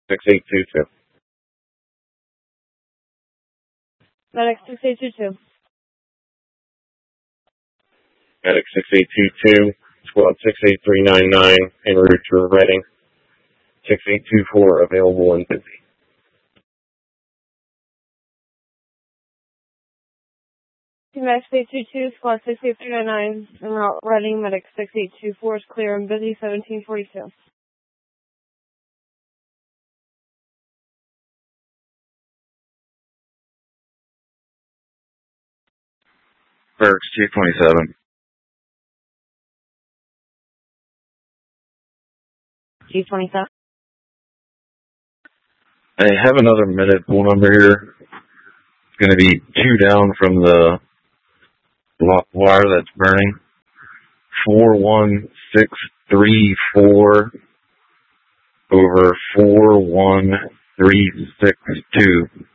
6822. Medic 6822. Medic 6822, squad 68399, en route to Reading. 6824 available and busy. Medic 6822, squad 68399, en route Reading. Medic 6824 is clear and busy. 1742. Barracks 227. G27. I have another medical number here. It's going to be 2 down from the wire that's burning. 41634 over 41362.